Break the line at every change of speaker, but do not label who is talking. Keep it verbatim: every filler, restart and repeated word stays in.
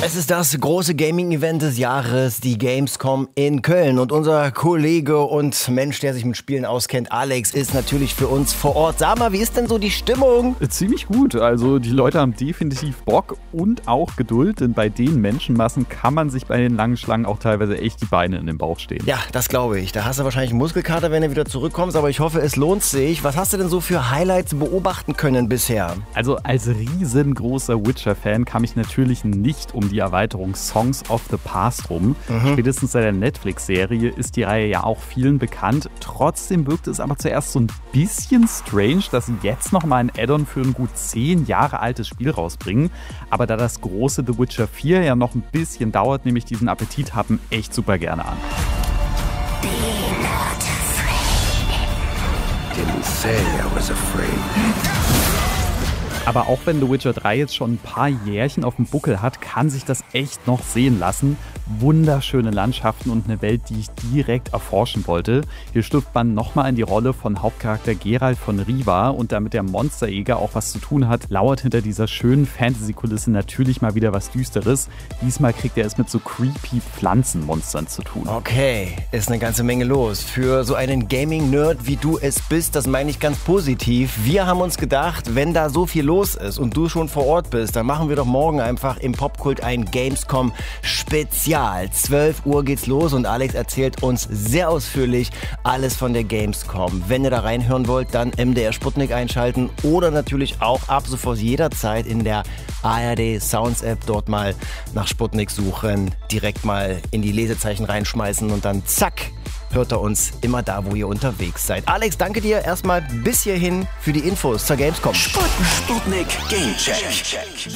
Es ist das große Gaming-Event des Jahres, die Gamescom in Köln. Und unser Kollege und Mensch, der sich mit Spielen auskennt, Alex, ist natürlich für uns vor Ort. Sag mal, wie ist denn so die Stimmung?
Ziemlich gut. Also die Leute haben definitiv Bock und auch Geduld, denn bei den Menschenmassen kann man sich bei den langen Schlangen auch teilweise echt die Beine in den Bauch stehen.
Ja, das glaube ich. Da hast du wahrscheinlich einen Muskelkater, wenn du wieder zurückkommst, aber ich hoffe, es lohnt sich. Was hast du denn so für Highlights beobachten können bisher?
Also als riesengroßer Witcher-Fan kam ich natürlich nicht um die Erweiterung Songs of the Past rum. Mhm. Spätestens seit der Netflix-Serie ist die Reihe ja auch vielen bekannt. Trotzdem wirkte es aber zuerst so ein bisschen strange, dass sie jetzt nochmal ein Add-on für ein gut zehn Jahre altes Spiel rausbringen. Aber da das große The Witcher vier ja noch ein bisschen dauert, nehme ich diesen Appetit haben echt super gerne an.
Be not afraid. Didn't say I was afraid.
Aber auch wenn The Witcher drei jetzt schon ein paar Jährchen auf dem Buckel hat, kann sich das echt noch sehen lassen. Wunderschöne Landschaften und eine Welt, die ich direkt erforschen wollte. Hier schlüpft man nochmal in die Rolle von Hauptcharakter Geralt von Riva und damit der Monsterjäger auch was zu tun hat, lauert hinter dieser schönen Fantasy-Kulisse natürlich mal wieder was Düsteres. Diesmal kriegt er es mit so creepy Pflanzenmonstern zu tun.
Okay, ist eine ganze Menge los. Für so einen Gaming-Nerd, wie du es bist, das meine ich ganz positiv. Wir haben uns gedacht, wenn da so viel los ist und du schon vor Ort bist, dann machen wir doch morgen einfach im Popkult ein Gamescom-Spezial. zwölf Uhr geht's los und Alex erzählt uns sehr ausführlich alles von der Gamescom. Wenn ihr da reinhören wollt, dann M D R Sputnik einschalten oder natürlich auch ab sofort jederzeit in der A R D Sounds App dort mal nach Sputnik suchen, direkt mal in die Lesezeichen reinschmeißen und dann zack, hört er uns immer da, wo ihr unterwegs seid. Alex, danke dir erstmal bis hierhin für die Infos zur Gamescom.
Sputnik Game Check.